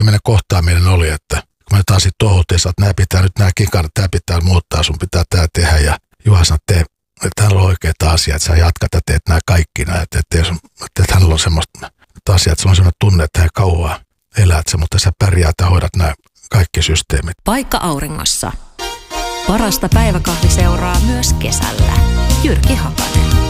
meidän kohtaaminen oli, että kun me taas sitten tohuttiin, että nämä pitää nyt nämä kikarat, tämä pitää muuttaa, sun pitää tämä tehdä. Ja Juha sanoi, että hänellä on oikeita asiaa, että sä jatkat ja teet nämä kaikki näin. Että hänellä on semmoista asiaa, että se on semmoinen tunne, että hän kauan elät sä, mutta sä pärjäät ja hoidat nämä kaikki systeemit. Paikka auringossa. Parasta päiväkahviseuraa myös kesällä. Jyrki Hakanen.